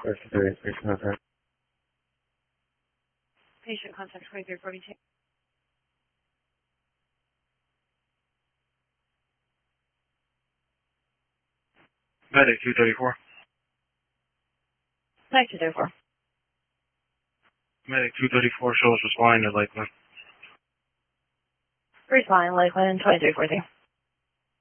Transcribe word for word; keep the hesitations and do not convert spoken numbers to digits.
Question thirty, patient contact. Patient contact twenty-three forty-two. Medic two thirty-four. Medic two thirty-four. Medic two thirty-four shows responding to Lakeland. Responding Lakeland twenty-three forty.